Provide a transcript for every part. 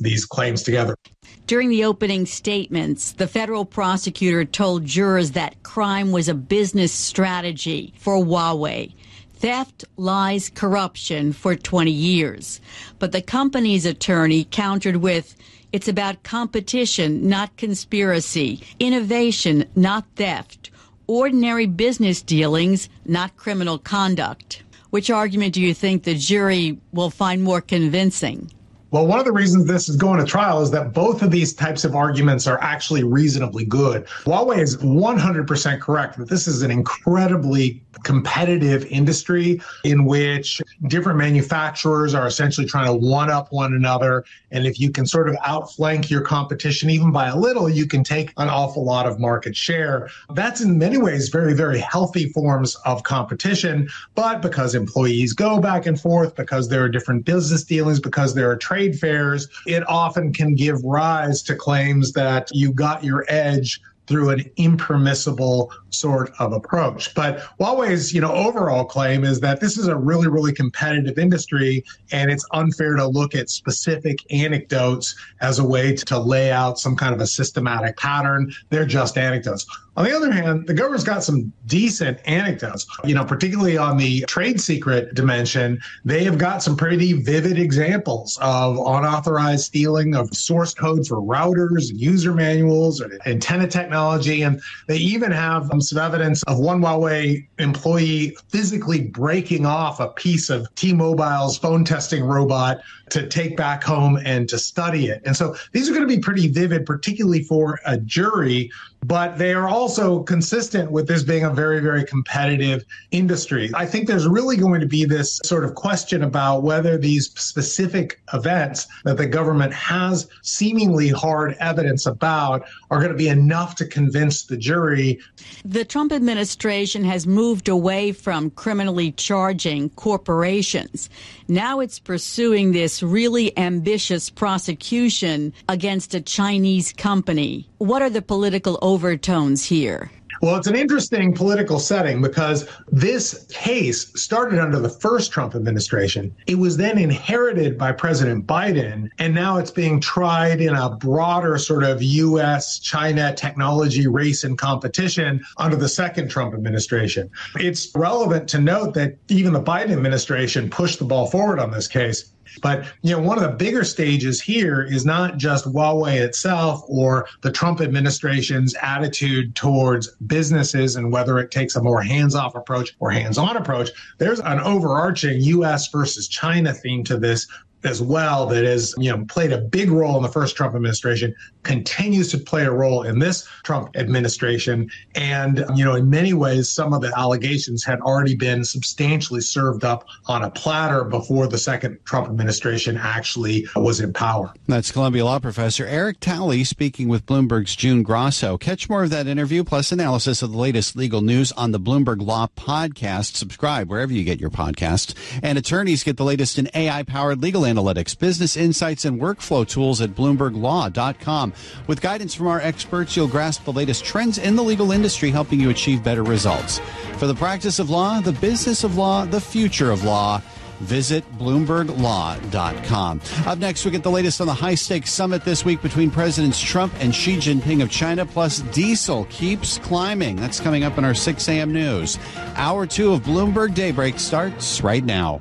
these claims together. During the opening statements, the federal prosecutor told jurors that crime was a business strategy for Huawei. Theft, lies, corruption for 20 years. But the company's attorney countered with, it's about competition, not conspiracy, innovation, not theft, ordinary business dealings, not criminal conduct. Which argument do you think the jury will find more convincing? Well, one of the reasons this is going to trial is that both of these types of arguments are actually reasonably good. Huawei is 100% correct that this is an incredibly competitive industry in which different manufacturers are essentially trying to one-up one another. And if you can sort of outflank your competition even by a little, you can take an awful lot of market share. That's in many ways very, very healthy forms of competition. But because employees go back and forth, because there are different business dealings, because there are trade fairs, it often can give rise to claims that you got your edge through an impermissible sort of approach. But Huawei's, overall claim is that this is a really, really competitive industry, and it's unfair to look at specific anecdotes as a way to lay out some kind of a systematic pattern. They're just anecdotes. On the other hand, the government's got some decent anecdotes, particularly on the trade secret dimension. They have got some pretty vivid examples of unauthorized stealing of source code for routers, user manuals, or antenna technology. And they even have some evidence of one Huawei employee physically breaking off a piece of T-Mobile's phone testing robot to take back home and to study it. And so these are going to be pretty vivid, particularly for a jury, but they are also consistent with this being a very, very competitive industry. I think there's really going to be this sort of question about whether these specific events that the government has seemingly hard evidence about are going to be enough to convince the jury. The Trump administration has moved away from criminally charging corporations. Now it's pursuing this really ambitious prosecution against a Chinese company. What are the political overtones here? Well, it's an interesting political setting because this case started under the first Trump administration. It was then inherited by President Biden, and now it's being tried in a broader sort of U.S.-China technology race and competition under the second Trump administration. It's relevant to note that even the Biden administration pushed the ball forward on this case. But, one of the bigger stages here is not just Huawei itself or the Trump administration's attitude towards businesses and whether it takes a more hands-off approach or hands-on approach. There's an overarching U.S. versus China theme to this as well that has, played a big role in the first Trump administration, continues to play a role in this Trump administration. And, in many ways, some of the allegations had already been substantially served up on a platter before the second Trump administration actually was in power. That's Columbia Law Professor Eric Talley speaking with Bloomberg's June Grosso. Catch more of that interview plus analysis of the latest legal news on the Bloomberg Law Podcast. Subscribe wherever you get your podcasts. And attorneys get the latest in AI-powered legal analytics, business insights, and workflow tools at BloombergLaw.com. With guidance from our experts, you'll grasp the latest trends in the legal industry, helping you achieve better results. For the practice of law, the business of law, the future of law, visit BloombergLaw.com. Up next, we get the latest on the high-stakes summit this week between Presidents Trump and Xi Jinping of China, plus diesel keeps climbing. That's coming up in our 6 a.m. news. Hour 2 of Bloomberg Daybreak starts right now.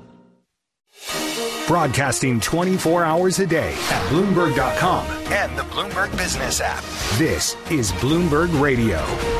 Broadcasting 24 hours a day at Bloomberg.com and the Bloomberg Business app. This is Bloomberg Radio.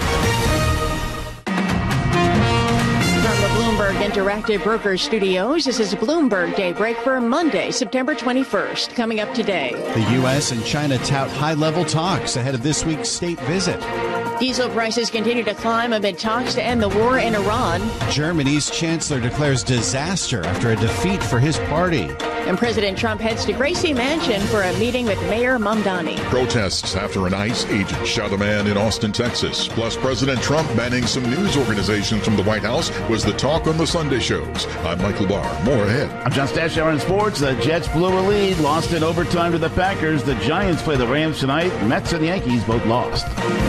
From the Bloomberg Interactive Brokers Studios, this is Bloomberg Daybreak for Monday, September 21st. Coming up today, the U.S. and China tout high-level talks ahead of this week's state visit. Diesel prices continue to climb amid talks to end the war in Iran. Germany's chancellor declares disaster after a defeat for his party. And President Trump heads to Gracie Mansion for a meeting with Mayor Mamdani. Protests after an ICE agent shot a man in Austin, Texas. Plus, President Trump banning some news organizations from the White House was the talk on the Sunday shows. I'm Michael Barr. More ahead. I'm John Stashower in sports. The Jets blew a lead, lost in overtime to the Packers. The Giants play the Rams tonight. Mets and Yankees both lost.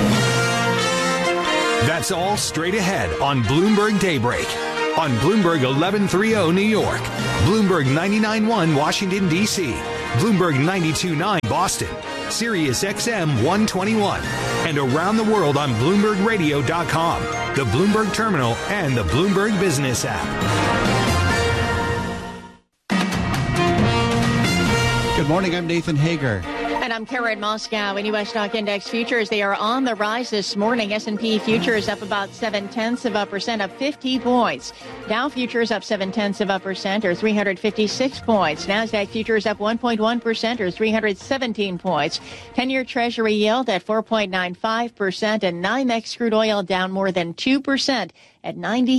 That's all straight ahead on Bloomberg Daybreak. On Bloomberg 1130 New York, Bloomberg 99.1 Washington, D.C., Bloomberg 92.9 Boston, Sirius XM 121, and around the world on BloombergRadio.com, the Bloomberg Terminal, and the Bloomberg Business app. Good morning, I'm Nathan Hager. And I'm Karen Moscow. In U.S. stock index futures, they are on the rise this morning. S&P futures up about 0.7%, up 50 points. Dow futures up 0.7%, or 356 points. NASDAQ futures up 1.1%, or 317 points. 10-year Treasury yield at 4.95%, and NYMEX crude oil down more than 2%. At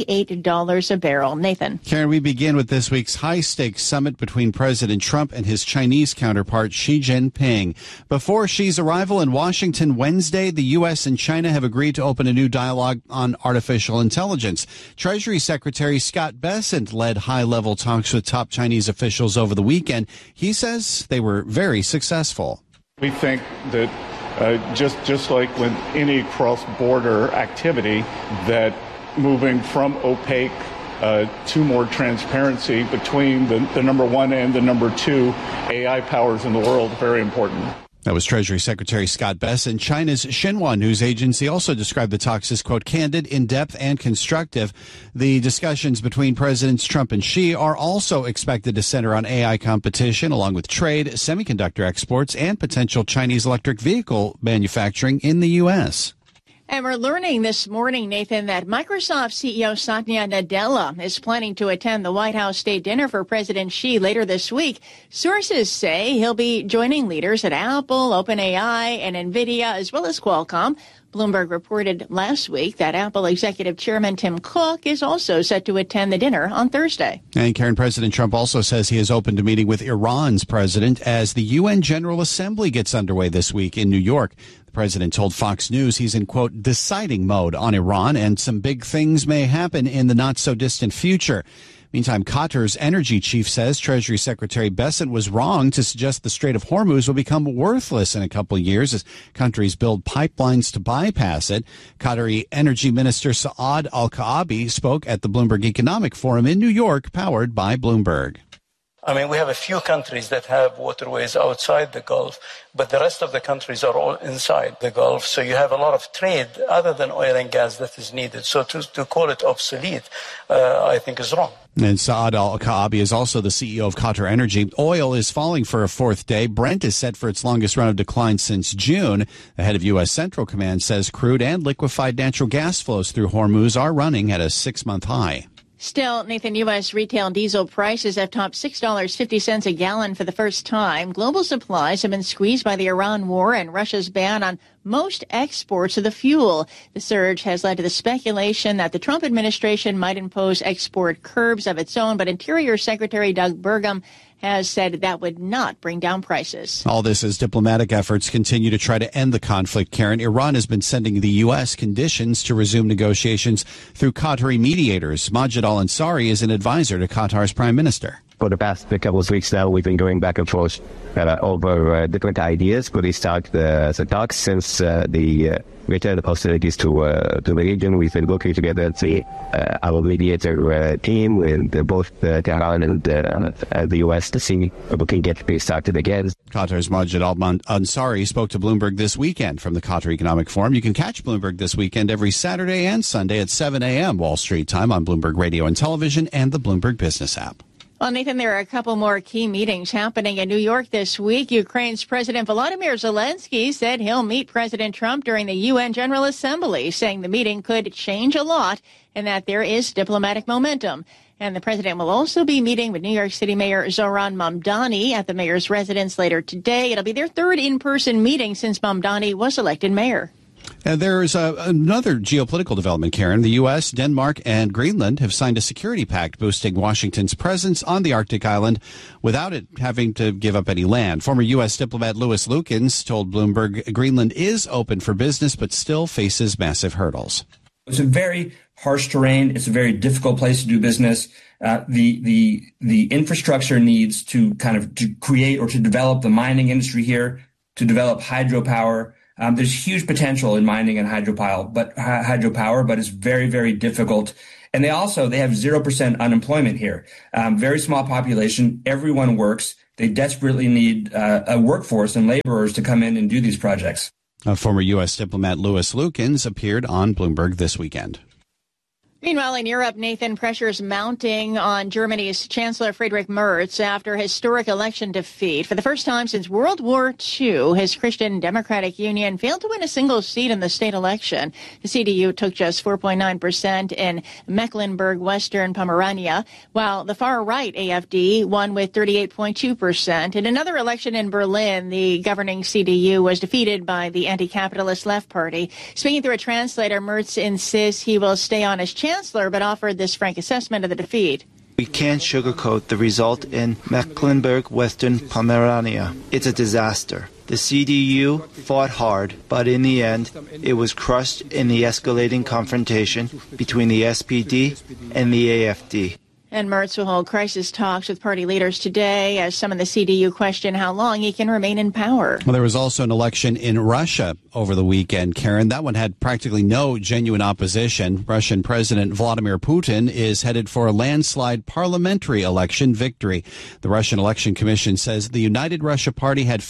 $98 a barrel. Nathan. Karen, we begin with this week's high-stakes summit between President Trump and his Chinese counterpart Xi Jinping. Before Xi's arrival in Washington Wednesday, the U.S. and China have agreed to open a new dialogue on artificial intelligence. Treasury Secretary Scott Bessent led high-level talks with top Chinese officials over the weekend. He says they were very successful. We think that just like with any cross-border activity, that moving from opaque to more transparency between the number one and the number two AI powers in the world, very important. That was Treasury Secretary Scott Bessent. China's Xinhua news agency also described the talks as, quote, candid, in-depth, and constructive. The discussions between Presidents Trump and Xi are also expected to center on AI competition, along with trade, semiconductor exports, and potential Chinese electric vehicle manufacturing in the U.S. And we're learning this morning, Nathan, that Microsoft CEO Satya Nadella is planning to attend the White House state dinner for President Xi later this week. Sources say he'll be joining leaders at Apple, OpenAI, and NVIDIA, as well as Qualcomm. Bloomberg reported last week that Apple Executive Chairman Tim Cook is also set to attend the dinner on Thursday. And Karen, President Trump also says he is open to meeting with Iran's president as the UN General Assembly gets underway this week in New York. The president told Fox News he's in, quote, deciding mode on Iran, and some big things may happen in the not-so-distant future. Meantime, Qatar's energy chief says Treasury Secretary Bessent was wrong to suggest the Strait of Hormuz will become worthless in a couple of years as countries build pipelines to bypass it. Qatari Energy Minister Saad Al-Kaabi spoke at the Bloomberg Economic Forum in New York, powered by Bloomberg. I mean, we have a few countries that have waterways outside the Gulf, but the rest of the countries are all inside the Gulf. So you have a lot of trade other than oil and gas that is needed. So to call it obsolete, I think is wrong. And Saad Al-Kaabi is also the CEO of Qatar Energy. Oil is falling for a fourth day. Brent is set for its longest run of decline since June. The head of U.S. Central Command says crude and liquefied natural gas flows through Hormuz are running at a 6-month high. Still, Nathan, U.S. retail diesel prices have topped $6.50 a gallon for the first time. Global supplies have been squeezed by the Iran war and Russia's ban on most exports of the fuel. The surge has led to the speculation that the Trump administration might impose export curbs of its own, but Interior Secretary Doug Burgum has said that would not bring down prices. All this as diplomatic efforts continue to try to end the conflict, Karen. Iran has been sending the U.S. conditions to resume negotiations through Qatari mediators. Majid al-Ansari is an advisor to Qatar's prime minister. For the past couple of weeks now, we've been going back and forth over different ideas to restart the talks since the return of hostilities to the region. We've been working together as our mediator team with both Tehran and the U.S. to see if we can get restarted again. Qatar's Majid al-Ansari spoke to Bloomberg this weekend from the Qatar Economic Forum. You can catch Bloomberg this weekend every Saturday and Sunday at 7 a.m. Wall Street time on Bloomberg Radio and Television and the Bloomberg Business app. Well, Nathan, there are a couple more key meetings happening in New York this week. Ukraine's President Volodymyr Zelensky said he'll meet President Trump during the UN General Assembly, saying the meeting could change a lot and that there is diplomatic momentum. And the president will also be meeting with New York City Mayor Zohran Mamdani at the mayor's residence later today. It'll be their third in-person meeting since Mamdani was elected mayor. There is another geopolitical development, Karen. The U.S., Denmark, and Greenland have signed a security pact boosting Washington's presence on the Arctic island without it having to give up any land. Former U.S. diplomat Louis Lukens told Bloomberg Greenland is open for business but still faces massive hurdles. It's a very harsh terrain. It's a very difficult place to do business. The infrastructure needs to to create or to develop the mining industry here, to develop hydropower. There's huge potential in mining and hydropower, but it's very, very difficult. And they have 0% unemployment here. Very small population. Everyone works. they desperately need a workforce and laborers to come in and do these projects. Former U.S. diplomat Louis Lukens appeared on Bloomberg this weekend. Meanwhile, in Europe, Nathan, pressures mounting on Germany's Chancellor Friedrich Merz after historic election defeat. For the first time since World War II, his Christian Democratic Union failed to win a single seat in the state election. The CDU took just 4.9% in Mecklenburg-Western Pomerania, while the far-right AfD won with 38.2%. In another election in Berlin, the governing CDU was defeated by the anti-capitalist Left Party. Speaking through a translator, Merz insists he will stay on as chancellor, but offered this frank assessment of the defeat. We can't sugarcoat the result in Mecklenburg-Western Pomerania. It's a disaster. The CDU fought hard, but in the end, it was crushed in the escalating confrontation between the SPD and the AfD. And Merz will hold crisis talks with party leaders today as some of the CDU question how long he can remain in power. Well, there was also an election in Russia over the weekend, Karen. That one had practically no genuine opposition. Russian President Vladimir Putin is headed for a landslide parliamentary election victory. The Russian Election Commission says the United Russia Party had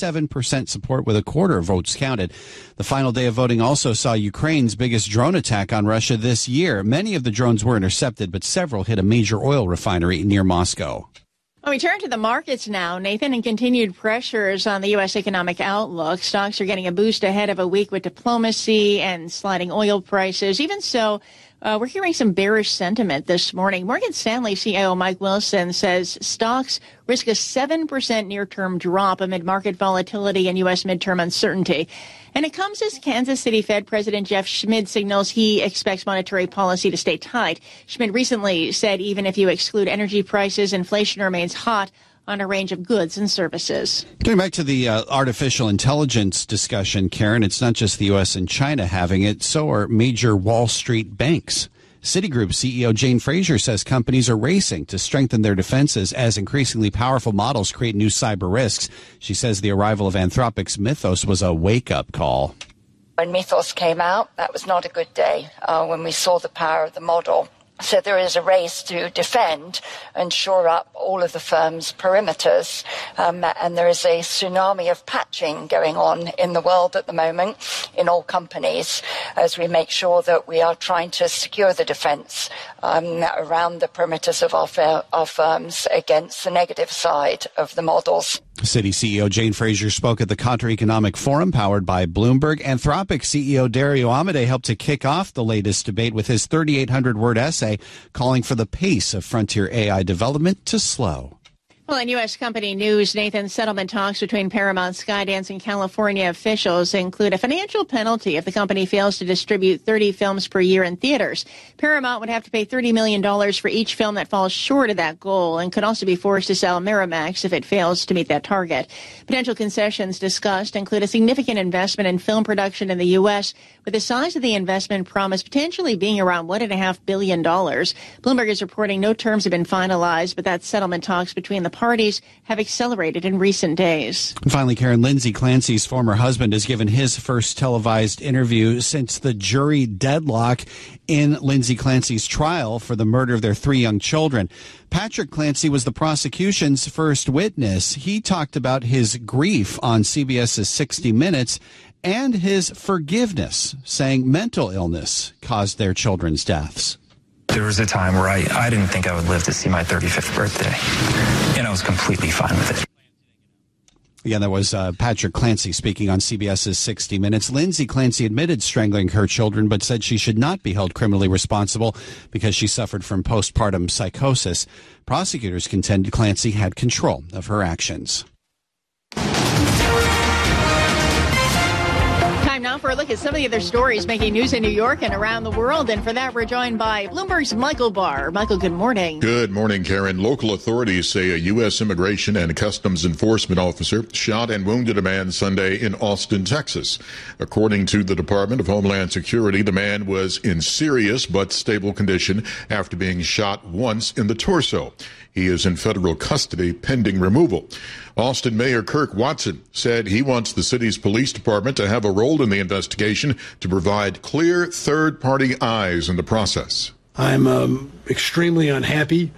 57% support with a quarter of votes counted. The final day of voting also saw Ukraine's biggest drone attack on Russia this year. Many of the drones were intercepted, but several hit a major oil refinery near Moscow. Well, we turn to the markets now, Nathan, and continued pressures on the U.S. economic outlook. Stocks are getting a boost ahead of a week with diplomacy and sliding oil prices. Even so, we're hearing some bearish sentiment this morning. Morgan Stanley CEO Mike Wilson says stocks risk a 7% near-term drop amid market volatility and U.S. midterm uncertainty. And it comes as Kansas City Fed President Jeff Schmidt signals he expects monetary policy to stay tight. Schmidt recently said even if you exclude energy prices, inflation remains hot on a range of goods and services. Getting back to the artificial intelligence discussion, Karen, it's not just the U.S. and China having it, so are major Wall Street banks. Citigroup CEO Jane Fraser says companies are racing to strengthen their defenses as increasingly powerful models create new cyber risks. She says the arrival of Anthropic's Mythos was a wake-up call. When Mythos came out, that was not a good day when we saw the power of the model. So there is a race to defend and shore up all of the firm's perimeters. And there is a tsunami of patching going on in the world at the moment in all companies as we make sure that we are trying to secure the defense around the perimeters of our firms against the negative side of the models. Citi CEO Jane Fraser spoke at the Contra Economic Forum powered by Bloomberg. Anthropic CEO Dario Amodei helped to kick off the latest debate with his 3,800-word essay calling for the pace of frontier AI development to slow. Well, in U.S. company news, Nathan, settlement talks between Paramount, Skydance, and California officials include a financial penalty if the company fails to distribute 30 films per year in theaters. Paramount would have to pay $30 million for each film that falls short of that goal and could also be forced to sell Miramax if it fails to meet that target. Potential concessions discussed include a significant investment in film production in the U.S., with the size of the investment promised potentially being around $1.5 billion. Bloomberg is reporting no terms have been finalized, but that settlement talks between the parties have accelerated in recent days. And finally, Karen, Lindsay Clancy's former husband has given his first televised interview since the jury deadlock in Lindsay Clancy's trial for the murder of their 3 young children. Patrick Clancy was the prosecution's first witness. He talked about his grief on CBS's 60 Minutes and his forgiveness, saying mental illness caused their children's deaths. There was a time where I didn't think I would live to see my 35th birthday, and I was completely fine with it. Again, that was Patrick Clancy speaking on CBS's 60 Minutes. Lindsay Clancy admitted strangling her children, but said she should not be held criminally responsible because she suffered from postpartum psychosis. Prosecutors contend Clancy had control of her actions. Time now for a look at some of the other stories making news in New York and around the world. And for that, we're joined by Bloomberg's Michael Barr. Michael, good morning. Good morning, Karen. Local authorities say a U.S. Immigration and Customs Enforcement officer shot and wounded a man Sunday in Austin, Texas. According to the Department of Homeland Security, the man was in serious but stable condition after being shot once in the torso. He is in federal custody pending removal. Austin Mayor Kirk Watson said he wants the city's police department to have a role in the investigation to provide clear third-party eyes in the process. I'm extremely unhappy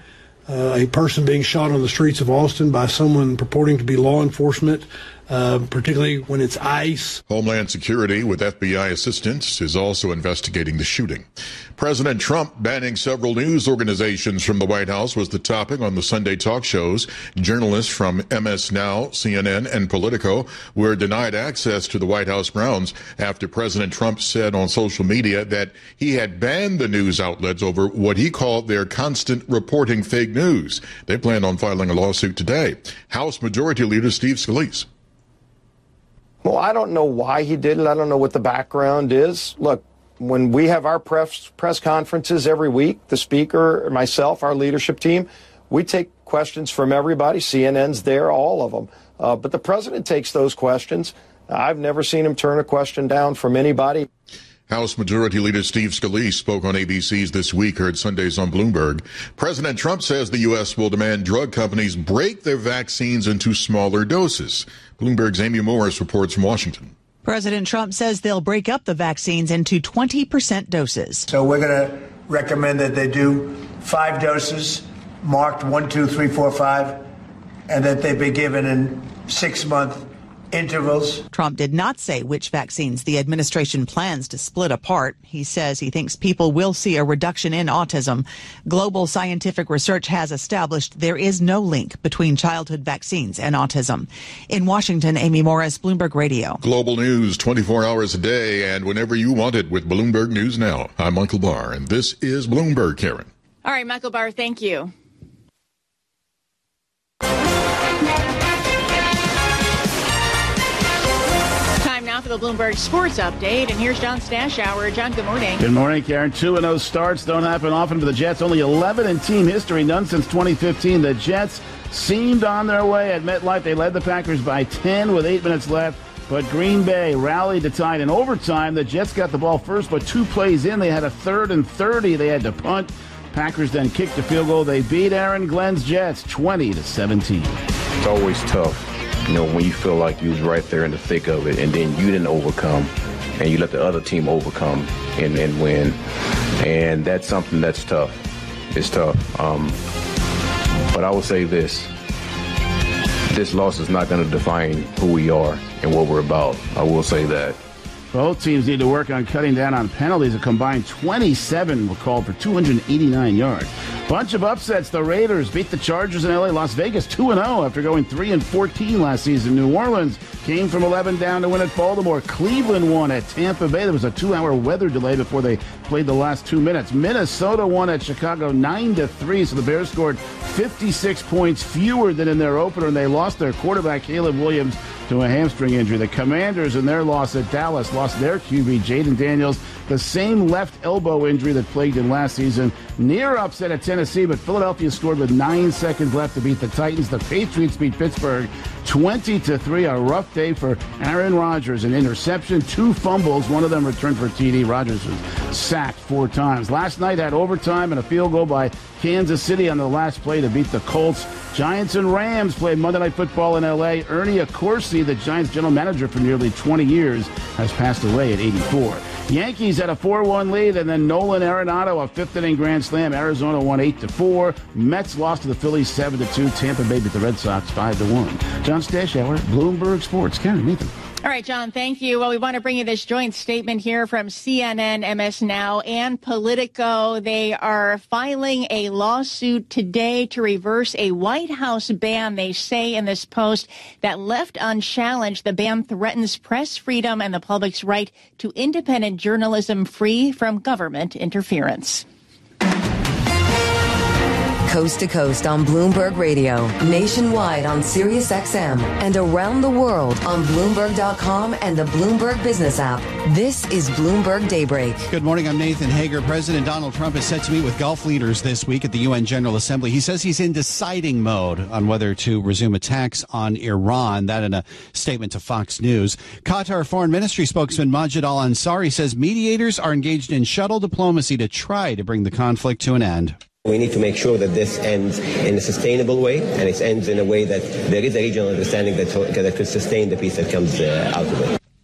a person being shot on the streets of Austin by someone purporting to be law enforcement, particularly when it's ICE. Homeland Security, with FBI assistance, is also investigating the shooting. President Trump banning several news organizations from the White House was the topic on the Sunday talk shows. Journalists from MS Now, CNN, and Politico were denied access to the White House grounds after President Trump said on social media that he had banned the news outlets over what he called their constant reporting fake news. They plan on filing a lawsuit today. House Majority Leader Steve Scalise. Well, I don't know why he did it. I don't know what the background is. Look, when we have our press conferences every week, the speaker, myself, our leadership team, we take questions from everybody. CNN's there, all of them. But the president takes those questions. I've never seen him turn a question down from anybody. House Majority Leader Steve Scalise spoke on ABC's This Week, heard Sundays on Bloomberg. President Trump says the U.S. will demand drug companies break their vaccines into smaller doses. Bloomberg's Amy Morris reports from Washington. President Trump says they'll break up the vaccines into 20% doses. So we're going to recommend that they do 5 doses marked 1, 2, 3, 4, 5, and that they be given in 6-month intervals. Trump did not say which vaccines the administration plans to split apart. He says he thinks people will see a reduction in autism. Global scientific research has established there is no link between childhood vaccines and autism. In Washington, Amy Morris, Bloomberg Radio. Global news 24 hours a day and whenever you want it with Bloomberg News Now. I'm Michael Barr, and this is Bloomberg, Karen. All right, Michael Barr, thank you. Now for the Bloomberg Sports Update, and here's John Stashower. John, good morning. Good morning, Karen. 2-0 starts don't happen often for the Jets. Only 11 in team history, none since 2015. The Jets seemed on their way at MetLife. They led the Packers by 10 with 8 minutes left, but Green Bay rallied to tie it in overtime. The Jets got the ball first, but 2 plays in, they had a 3rd and 30. They had to punt. Packers then kicked the field goal. They beat Aaron Glenn's Jets 20-17. It's always tough. You know, when you feel like you was right there in the thick of it, and then you didn't overcome, and you let the other team overcome and win. And that's something that's tough. It's tough. But I will say this. This loss is not going to define who we are and what we're about. I will say that. Both teams need to work on cutting down on penalties. A combined 27 were called for 289 yards. Bunch of upsets. The Raiders beat the Chargers in L.A. Las Vegas 2-0 after going 3-14 last season. New Orleans came from 11 down to win at Baltimore. Cleveland won at Tampa Bay. There was a 2-hour weather delay before they played the last 2 minutes. Minnesota won at Chicago 9-3, so the Bears scored 56 points fewer than in their opener, and they lost their quarterback, Caleb Williams, to a hamstring injury. The Commanders, in their loss at Dallas, lost their QB, Jaden Daniels, the same left elbow injury that plagued him last season. Near upset at Tennessee, but Philadelphia scored with 9 seconds left to beat the Titans. The Patriots beat Pittsburgh 20-3. A rough day for Aaron Rodgers. An interception, 2 fumbles, one of them returned for TD. Rodgers was sacked 4 times. Last night had overtime and a field goal by Kansas City on the last play to beat the Colts. Giants and Rams played Monday Night Football in L.A. Ernie Accorsi, the Giants general manager for nearly 20 years, has passed away at 84. Yankees had a 4-1 lead, and then Nolan Arenado, a 5th-inning grand slam. Arizona won 8-4. Mets lost to the Phillies 7-2. Tampa Bay beat the Red Sox 5-1. John Stashower, Bloomberg Sports. Karen, Nathan. All right, John, thank you. Well, we want to bring you this joint statement here from CNN, MS Now, and Politico. They are filing a lawsuit today to reverse a White House ban, they say in this post, that left unchallenged. The ban threatens press freedom and the public's right to independent journalism free from government interference. Coast to coast on Bloomberg Radio, nationwide on Sirius XM, and around the world on Bloomberg.com and the Bloomberg Business app. This is Bloomberg Daybreak. Good morning. I'm Nathan Hager. President Donald Trump is set to meet with Gulf leaders this week at the UN General Assembly. He says he's in deciding mode on whether to resume attacks on Iran. That in a statement to Fox News. Qatar Foreign Ministry spokesman Majid Al-Ansari says mediators are engaged in shuttle diplomacy to try to bring the conflict to an end. We need to make sure that this ends in a sustainable way, and it ends in a way that there is a regional understanding that could sustain the peace that comes out of it.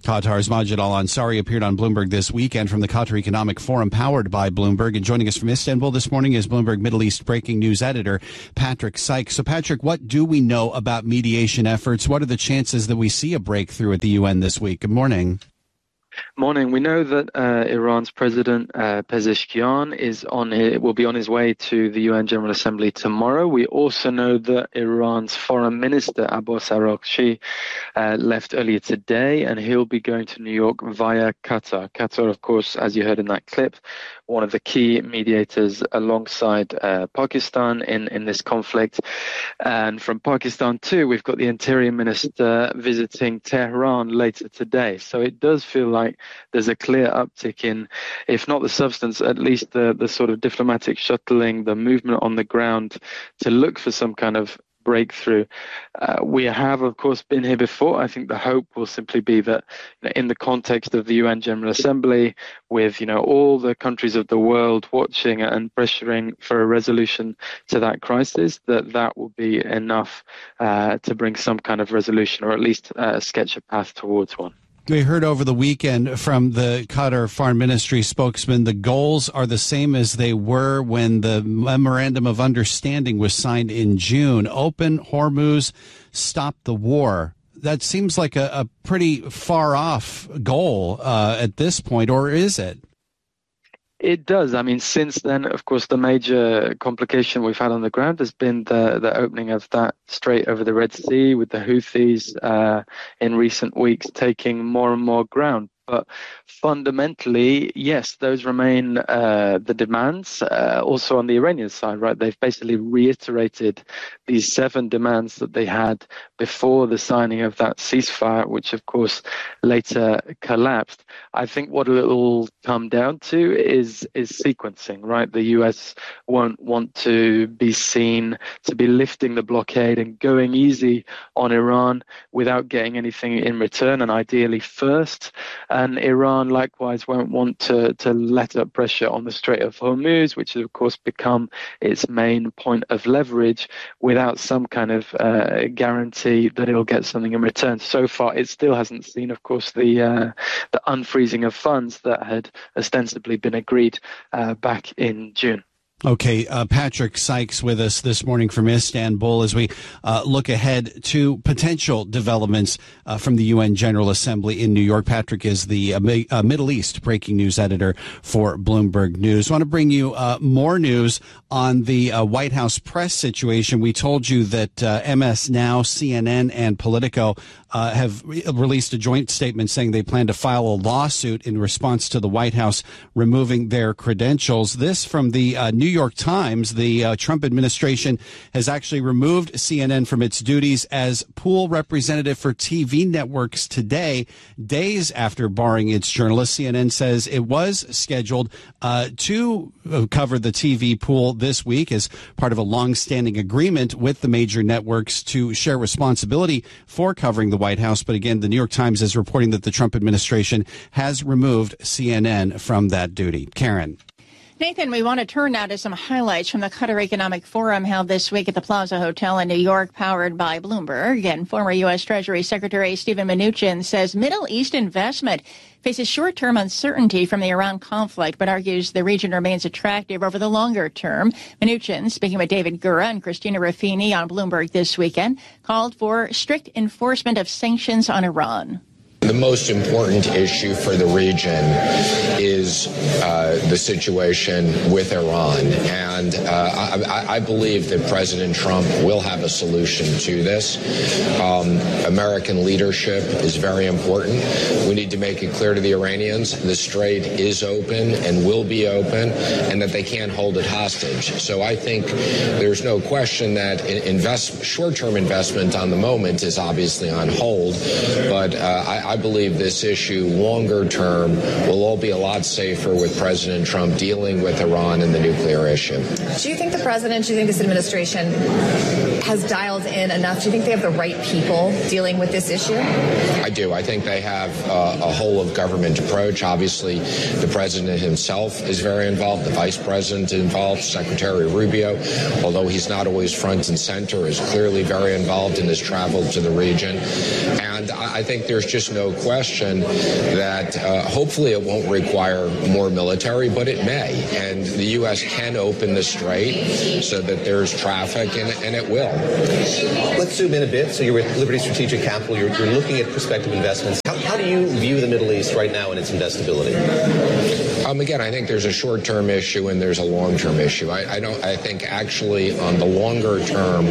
Qatar's Majid Al-Ansari appeared on Bloomberg this weekend from the Qatar Economic Forum powered by Bloomberg. And joining us from Istanbul this morning is Bloomberg Middle East breaking news editor Patrick Sykes. So, Patrick, what do we know about mediation efforts? What are the chances that we see a breakthrough at the UN this week? Good morning. Morning. We know that Iran's president Pezeshkian will be on his way to the UN General Assembly tomorrow. We also know that Iran's foreign minister Abbas Araghchi left earlier today, and he'll be going to New York via Qatar. Qatar, of course, as you heard in that clip, one of the key mediators alongside Pakistan in this conflict. And from Pakistan too, we've got the Interior Minister visiting Tehran later today. So it does feel like there's a clear uptick in, if not the substance, at least the sort of diplomatic shuttling, the movement on the ground to look for some kind of breakthrough. We have, of course, been here before. I think the hope will simply be that in the context of the UN General Assembly, with all the countries of the world watching and pressuring for a resolution to that crisis, that will be enough to bring some kind of resolution, or at least sketch a path towards one. We heard over the weekend from the Qatar Foreign Ministry spokesman, the goals are the same as they were when the Memorandum of Understanding was signed in June. Open Hormuz, stop the war. That seems like a pretty far off goal at this point, or is it? It does. I mean, since then, of course, the major complication we've had on the ground has been the opening of that strait over the Red Sea, with the Houthis in recent weeks taking more and more ground. But fundamentally, yes, those remain the demands. Also on the Iranian side, right? They've basically reiterated these 7 demands that they had before the signing of that ceasefire, which of course later collapsed. I think what it will come down to is sequencing, right? The US won't want to be seen to be lifting the blockade and going easy on Iran without getting anything in return, and ideally first. And Iran likewise won't want to let up pressure on the Strait of Hormuz, which has of course become its main point of leverage, without some kind of guarantee that it'll get something in return. So far, it still hasn't seen, of course, the unfreezing of funds that had ostensibly been agreed back in June. Okay, Patrick Sykes with us this morning from Istanbul as we look ahead to potential developments from the UN General Assembly in New York. Patrick is the Middle East breaking news editor for Bloomberg News. I want to bring you more news on the White House press situation. We told you that MS Now, CNN, and Politico have released a joint statement saying they plan to file a lawsuit in response to the White House removing their credentials. This from the New York Times. The Trump administration has actually removed CNN from its duties as pool representative for TV networks today, days after barring its journalists. CNN says it was scheduled to cover the TV pool this week as part of a long-standing agreement with the major networks to share responsibility for covering the White House. But again, the New York Times is reporting that the Trump administration has removed CNN from that duty. Karen. Nathan, we want to turn now to some highlights from the Qatar Economic Forum held this week at the Plaza Hotel in New York, powered by Bloomberg. And former U.S. Treasury Secretary Steven Mnuchin says Middle East investment faces short-term uncertainty from the Iran conflict, but argues the region remains attractive over the longer term. Mnuchin, speaking with David Gura and Christina Ruffini on Bloomberg this weekend, called for strict enforcement of sanctions on Iran. The most important issue for the region is the situation with Iran. And I believe that President Trump will have a solution to this. American leadership is very important. We need to make it clear to the Iranians the strait is open and will be open, and that they can't hold it hostage. So I think there's no question that short-term investment on the moment is obviously on hold, but I believe this issue, longer term, will all be a lot safer with President Trump dealing with Iran and the nuclear issue. Do you think the president, do you think this administration has dialed in enough? Do you think they have the right people dealing with this issue? I do. I think they have a whole of government approach. Obviously, the president himself is very involved, the vice president involved, Secretary Rubio, although he's not always front and center, is clearly very involved in his travel to the region. And I think think there's just no question that hopefully it won't require more military, but it may. And the U.S. can open the strait so that there's traffic, and it will. Let's zoom in a bit. So you're with Liberty Strategic Capital. You're looking at prospective investments. How do you view the Middle East right now and its investability? Again, I think there's a short-term issue and there's a long-term issue. I think actually on the longer term,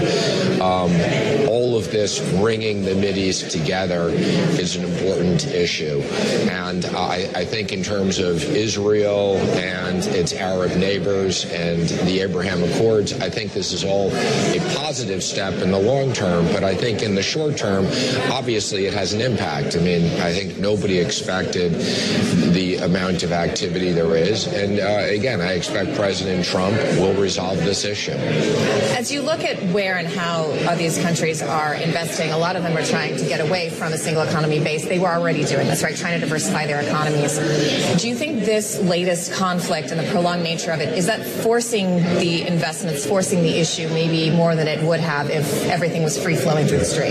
all of this bringing the Mideast together is an important issue. And I think in terms of Israel and its Arab neighbors and the Abraham Accords, I think this is all a positive step in the long term. But I think in the short term, obviously it has an impact. I mean, I think nobody expected the amount of activity there is. And again, I expect President Trump will resolve this issue. As you look at where and how these countries are investing, a lot of them are trying to get away from a single economy base. They were already doing this, right? Trying to diversify their economies. Do you think this latest conflict and the prolonged nature of it, is that forcing the investments, forcing the issue maybe more than it would have if everything was free-flowing through the strait?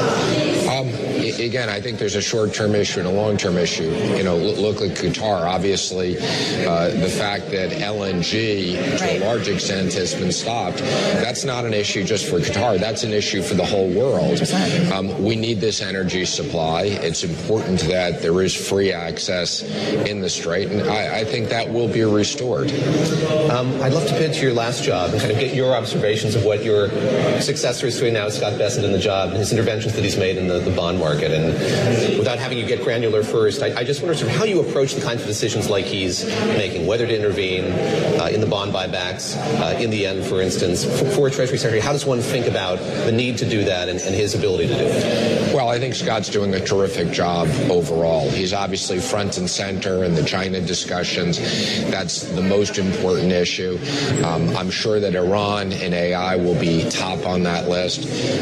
Again, I think there's a short-term issue and a long-term issue. You know, look at Qatar. Obviously, the fact that LNG, to a large extent, has been stopped, that's not an issue just for Qatar. That's an issue for the whole world. We need this energy supply. It's important that there is free access in the strait, and I think that will be restored. I'd love to pitch your last job and kind of get your observations of what your successor is doing now, Scott Bessent, in the job, and his interventions that he's made in the bond market. And without having you get granular first, I just wonder sort of how you approach the kinds of decisions like he's making, whether to intervene in the bond buybacks, in the end, for instance. For a Treasury Secretary, how does one think about the need to do that and his ability to do it? Well, I think Scott's doing a terrific job overall. He's obviously front and center in the China discussions. That's the most important issue. I'm sure that Iran and AI will be top on that list.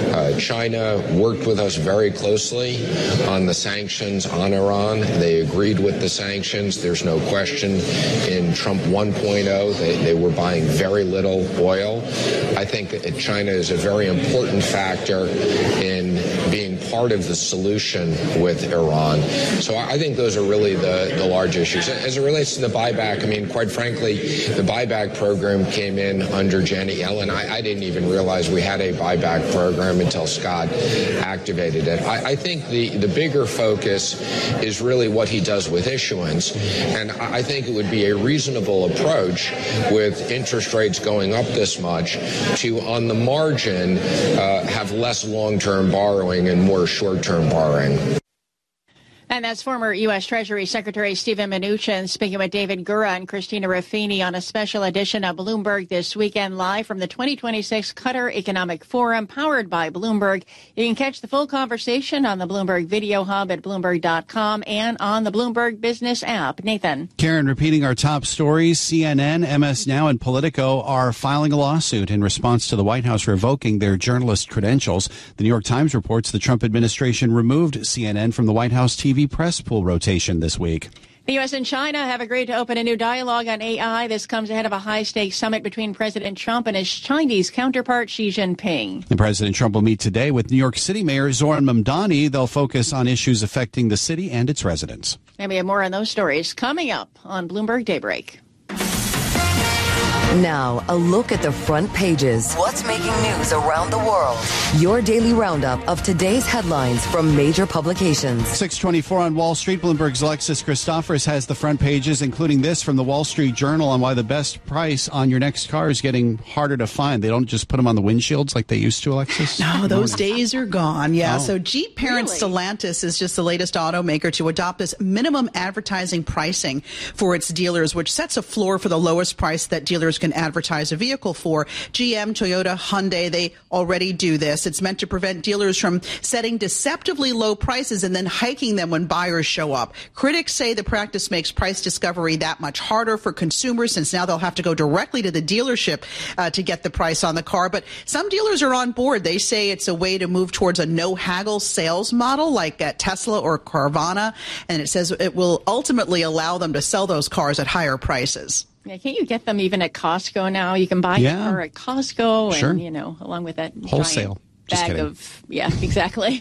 China worked with us very closely on the sanctions on Iran. They agreed with the sanctions. There's no question in Trump 1.0 they were buying very little oil. I think that China is a very important factor in being part of the solution with Iran. So I think those are really the large issues. As it relates to the buyback, I mean, quite frankly, the buyback program came in under Janet Yellen. I didn't even realize we had a buyback program until Scott activated it. I think the bigger focus is really what he does with issuance. And I think it would be a reasonable approach with interest rates going up this much to, on the margin, have less long-term borrowing and more short-term borrowing. And that's former U.S. Treasury Secretary Steven Mnuchin speaking with David Gura and Christina Ruffini on a special edition of Bloomberg This Weekend, live from the 2026 Qatar Economic Forum, powered by Bloomberg. You can catch the full conversation on the Bloomberg Video Hub at Bloomberg.com and on the Bloomberg Business app. Nathan. Karen, repeating our top stories, CNN, MS Now, and Politico are filing a lawsuit in response to the White House revoking their journalist credentials. The New York Times reports the Trump administration removed CNN from the White House TV press pool rotation this week. The U.S. and China have agreed to open a new dialogue on AI. This comes ahead of a high-stakes summit between President Trump and his Chinese counterpart Xi Jinping. And President Trump will meet today with New York City Mayor Zohran Mamdani. They'll focus on issues affecting the city and its residents. And we have more on those stories coming up on Bloomberg Daybreak. Now, a look at the front pages. What's making news around the world? Your daily roundup of today's headlines from major publications. 6:24 on Wall Street. Bloomberg's Alexis Christophorus has the front pages, including this from the Wall Street Journal on why the best price on your next car is getting harder to find. They don't just put them on the windshields like they used to, Alexis? No, those days are gone. Yeah, Oh. So Jeep parent Stellantis is just the latest automaker to adopt this minimum advertising pricing for its dealers, which sets a floor for the lowest price that dealers can advertise a vehicle for. GM, Toyota, Hyundai, they already do this. It's meant to prevent dealers from setting deceptively low prices and then hiking them when buyers show up. Critics say the practice makes price discovery that much harder for consumers, since now they'll have to go directly to the dealership to get the price on the car. But some dealers are on board. They say it's a way to move towards a no-haggle sales model like at Tesla or Carvana, and it says it will ultimately allow them to sell those cars at higher prices. Yeah, can't you get them even at Costco now? You can buy your car at Costco Sure. and, along with that Wholesale. bag of, yeah, exactly.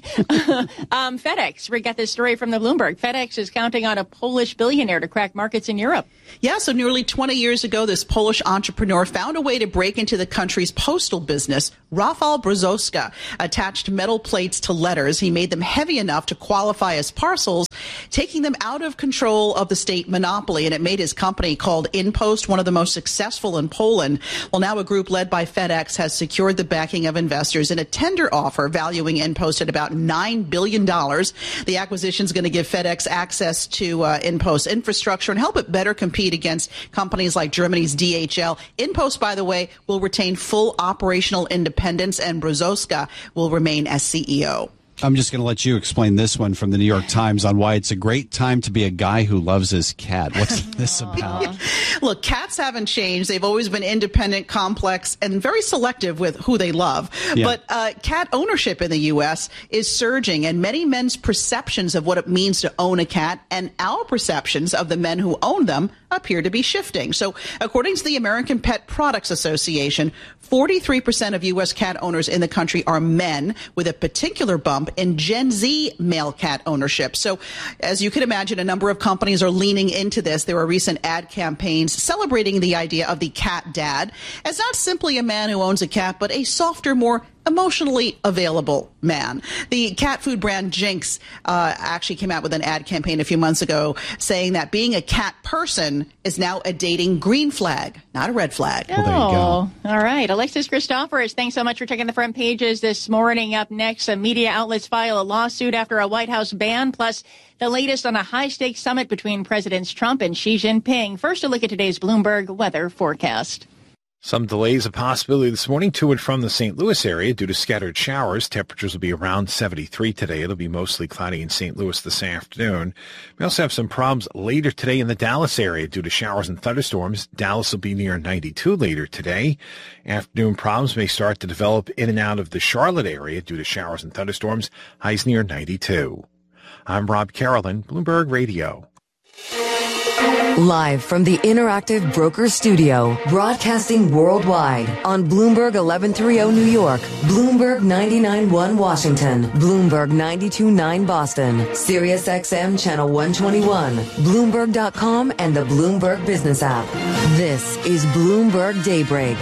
FedEx, we got this story from the Bloomberg. FedEx is counting on a Polish billionaire to crack markets in Europe. Yeah, so nearly 20 years ago, this Polish entrepreneur found a way to break into the country's postal business. Rafał Brzozowska attached metal plates to letters. He made them heavy enough to qualify as parcels, taking them out of control of the state monopoly. And it made his company called InPost one of the most successful in Poland. Well, now a group led by FedEx has secured the backing of investors in a tender offer valuing InPost at about $9 billion. The acquisition is going to give FedEx access to InPost infrastructure and help it better compete against companies like Germany's DHL. InPost, by the way, will retain full operational independence, and Brzozowska will remain as CEO. I'm just going to let you explain this one from the New York Times on why it's a great time to be a guy who loves his cat. What's this about? Look, cats haven't changed. They've always been independent, complex, and very selective with who they love. Yeah. But cat ownership in the U.S. is surging, and many men's perceptions of what it means to own a cat and our perceptions of the men who own them appear to be shifting. So according to the American Pet Products Association, 43% of U.S. cat owners in the country are men, with a particular bump in Gen Z male cat ownership. So as you can imagine, a number of companies are leaning into this. There are recent ad campaigns celebrating the idea of the cat dad as not simply a man who owns a cat, but a softer, more emotionally available man. The cat food brand Jinx actually came out with an ad campaign a few months ago saying that being a cat person is now a dating green flag, not a red flag. Oh, well, there you go. All right. Alexis Christoforous, thanks so much for checking the front pages this morning. Up next, media outlets file a lawsuit after a White House ban, plus the latest on a high-stakes summit between Presidents Trump and Xi Jinping. First, a look at today's Bloomberg weather forecast. Some delays a possibility this morning to and from the St. Louis area due to scattered showers. Temperatures will be around 73 today. It'll be mostly cloudy in St. Louis this afternoon. We also have some problems later today in the Dallas area due to showers and thunderstorms. Dallas will be near 92 later today. Afternoon problems may start to develop in and out of the Charlotte area due to showers and thunderstorms. Highs near 92. I'm Rob Carolyn, Bloomberg Radio. Live from the Interactive Broker Studio, broadcasting worldwide on Bloomberg 1130 New York, Bloomberg 99.1 Washington, Bloomberg 92.9 Boston, Sirius XM Channel 121, Bloomberg.com, and the Bloomberg Business app. This is Bloomberg Daybreak.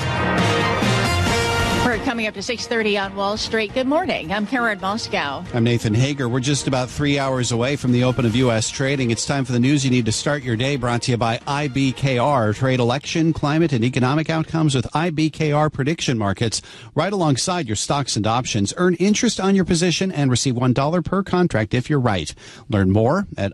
We're coming up to 6:30 on Wall Street. Good morning. I'm Karen Moscow. I'm Nathan Hager. We're just about 3 hours away from the open of U.S. trading. It's time for the news you need to start your day, brought to you by IBKR. Trade election, climate, and economic outcomes with IBKR prediction markets right alongside your stocks and options. Earn interest on your position and receive $1 per contract if you're right. Learn more at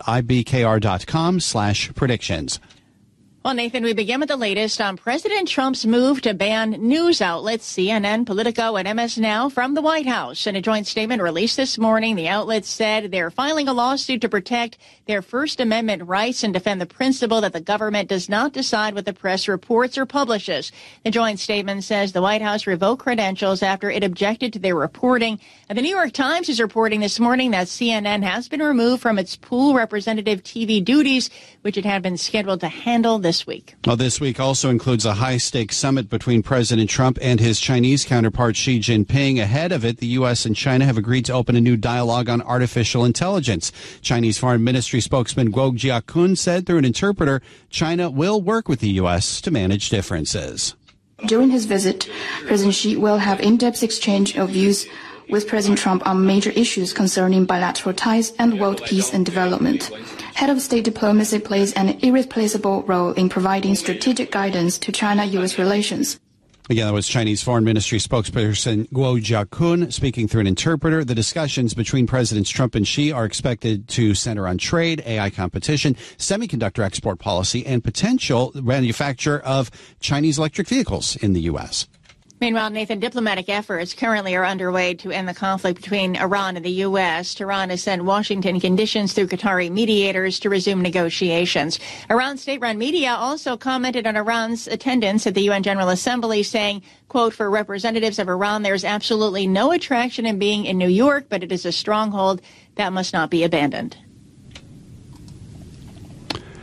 ibkr.com/predictions. Well, Nathan, we begin with the latest on President Trump's move to ban news outlets CNN, Politico, and MS Now from the White House. In a joint statement released this morning, the outlets said they're filing a lawsuit to protect their First Amendment rights and defend the principle that the government does not decide what the press reports or publishes. The joint statement says the White House revoked credentials after it objected to their reporting. And the New York Times is reporting this morning that CNN has been removed from its pool representative TV duties, which it had been scheduled to handle this week. Well, this week also includes a high-stakes summit between President Trump and his Chinese counterpart Xi Jinping. Ahead of it, the U.S. and China have agreed to open a new dialogue on artificial intelligence. Chinese Foreign Ministry spokesman Guo Jiakun said through an interpreter, China will work with the U.S. to manage differences. During his visit, President Xi will have in-depth exchange of views with President Trump on major issues concerning bilateral ties and world peace and development. Head of state diplomacy plays an irreplaceable role in providing strategic guidance to China-U.S. relations. Again, that was Chinese Foreign Ministry spokesperson Guo Jiakun speaking through an interpreter. The discussions between Presidents Trump and Xi are expected to center on trade, AI competition, semiconductor export policy, and potential manufacture of Chinese electric vehicles in the U.S. Meanwhile, Nathan, diplomatic efforts currently are underway to end the conflict between Iran and the U.S. Tehran has sent Washington conditions through Qatari mediators to resume negotiations. Iran state-run media also commented on Iran's attendance at the UN General Assembly, saying, quote, for representatives of Iran, there's absolutely no attraction in being in New York, but it is a stronghold that must not be abandoned.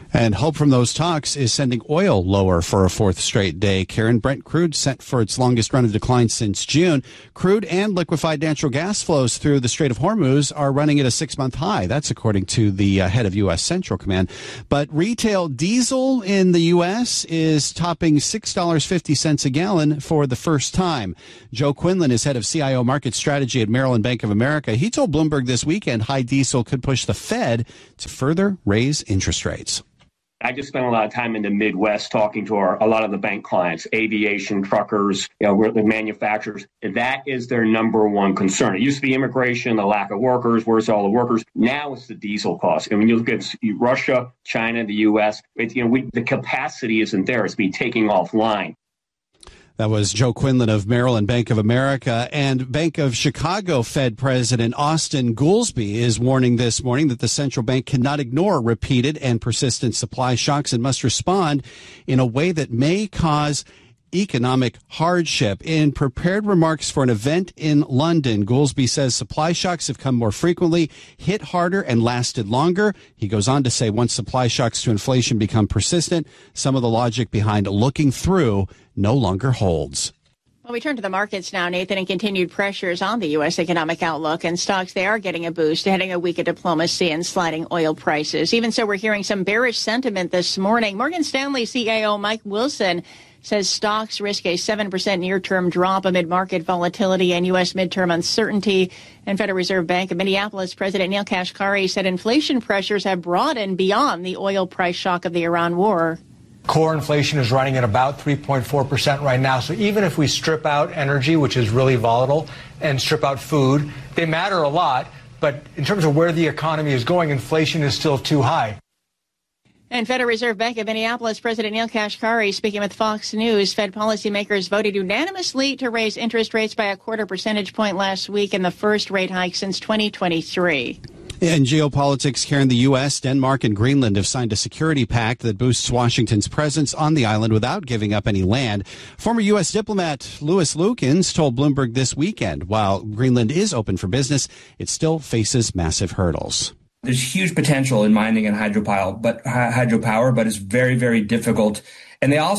And hope from those talks is sending oil lower for a fourth straight day. Karen, Brent crude set for its longest run of decline since June. Crude and liquefied natural gas flows through the Strait of Hormuz are running at a 6-month high. That's according to the head of U.S. Central Command. But retail diesel in the U.S. is topping $6.50 a gallon for the first time. Joe Quinlan is head of CIO market strategy at Merrill Bank of America. He told Bloomberg this weekend high diesel could push the Fed to further raise interest rates. I just spent a lot of time in the Midwest talking to a lot of the bank clients, aviation, truckers, the manufacturers. That is their number one concern. It used to be immigration, the lack of workers, where's all the workers? Now it's the diesel cost. And when you look at Russia, China, the U.S., the capacity isn't there. It's been taking offline. That was Joe Quinlan of Merrill Bank of America. And Bank of Chicago Fed President Austin Goolsbee is warning this morning that the central bank cannot ignore repeated and persistent supply shocks and must respond in a way that may cause economic hardship. In prepared remarks for an event in London, Goolsbee says supply shocks have come more frequently, hit harder, and lasted longer. He goes on to say once supply shocks to inflation become persistent, some of the logic behind looking through no longer holds. Well, we turn to the markets now, Nathan, and continued pressures on the U.S. economic outlook. And stocks, they are getting a boost, heading a week of diplomacy and sliding oil prices. Even so, we're hearing some bearish sentiment this morning. Morgan Stanley CIO Mike Wilson says stocks risk a 7% near-term drop amid market volatility and U.S. midterm uncertainty. And Federal Reserve Bank of Minneapolis President Neel Kashkari said inflation pressures have broadened beyond the oil price shock of the Iran war. Core inflation is running at about 3.4% right now. So even if we strip out energy, which is really volatile, and strip out food, they matter a lot. But in terms of where the economy is going, inflation is still too high. And Federal Reserve Bank of Minneapolis President Neel Kashkari speaking with Fox News. Fed policymakers voted unanimously to raise interest rates by a 0.25 percentage point last week in the first rate hike since 2023. In geopolitics, Karen, the U.S., Denmark, and Greenland have signed a security pact that boosts Washington's presence on the island without giving up any land. Former U.S. diplomat Louis Lukens told Bloomberg this weekend, while Greenland is open for business, it still faces massive hurdles. There's huge potential in mining and hydropower, but it's very, very difficult. And they have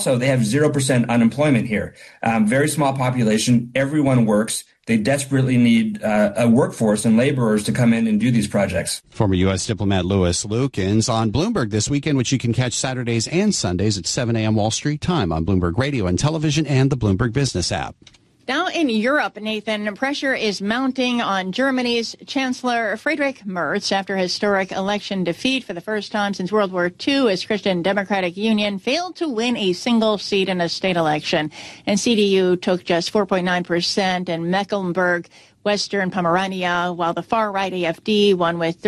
0% unemployment here. Very small population. Everyone works. They desperately need a workforce and laborers to come in and do these projects. Former U.S. diplomat Louis Lukens on Bloomberg this weekend, which you can catch Saturdays and Sundays at 7 a.m. Wall Street time on Bloomberg Radio and Television and the Bloomberg Business app. Now in Europe, Nathan, pressure is mounting on Germany's Chancellor Friedrich Merz after historic election defeat for the first time since World War II as Christian Democratic Union failed to win a single seat in a state election. And CDU took just 4.9% in Mecklenburg, Western Pomerania, while the far-right AfD won with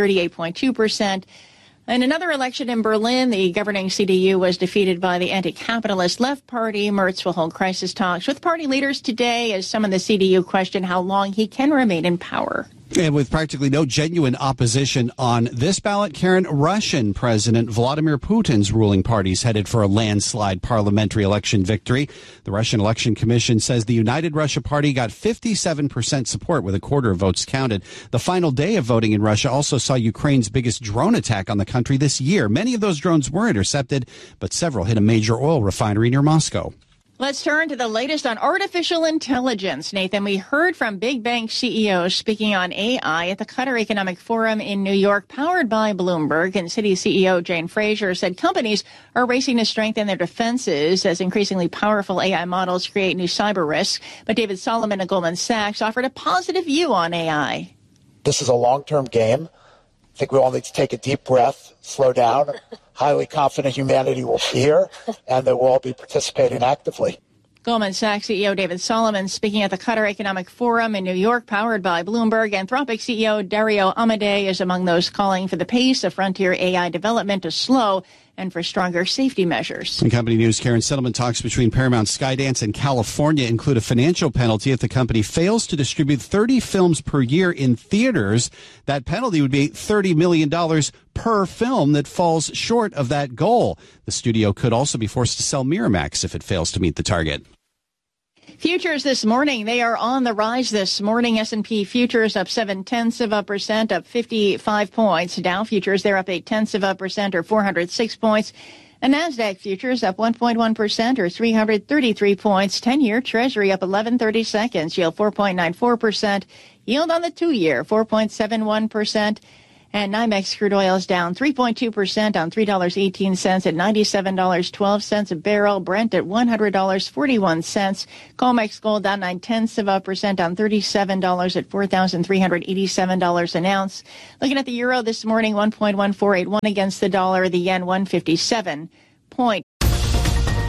38.2%. In another election in Berlin, the governing CDU was defeated by the anti-capitalist Left Party. Merz will hold crisis talks with party leaders today as some in the CDU question how long he can remain in power. And with practically no genuine opposition on this ballot, Karen, Russian President Vladimir Putin's ruling party is headed for a landslide parliamentary election victory. The Russian Election Commission says the United Russia Party got 57% support with a quarter of votes counted. The final day of voting in Russia also saw Ukraine's biggest drone attack on the country this year. Many of those drones were intercepted, but several hit a major oil refinery near Moscow. Let's turn to the latest on artificial intelligence. Nathan, we heard from big bank CEOs speaking on AI at the Qatar Economic Forum in New York, powered by Bloomberg. And Citi CEO Jane Fraser said companies are racing to strengthen their defenses as increasingly powerful AI models create new cyber risks. But David Solomon of Goldman Sachs offered a positive view on AI. This is a long-term game. I think we all need to take a deep breath, slow down. Highly confident humanity will be here, and that we'll all be participating actively. Goldman Sachs CEO David Solomon speaking at the Qatar Economic Forum in New York, powered by Bloomberg. Anthropic CEO Dario Amodei is among those calling for the pace of frontier AI development to slow and for stronger safety measures. In company news, Karen, settlement talks between Paramount, Skydance, and California include a financial penalty if the company fails to distribute 30 films per year in theaters. That penalty would be $30 million per film that falls short of that goal. The studio could also be forced to sell Miramax if it fails to meet the target. Futures this morning, they are on the rise this morning. S&P futures up 0.7%, up 55 points. Dow futures, they're up 0.8%, or 406 points. And NASDAQ futures up 1.1%, or 333 points. 10-year Treasury up 11/30 seconds, yield 4.94%. Yield on the 2-year, 4.71%. And NYMEX crude oil is down 3.2% on $3.18 at $97.12 a barrel. Brent at $100.41. COMEX gold down 0.9% on $37 at $4,387 an ounce. Looking at the euro this morning, 1.1481 against the dollar. The yen 157.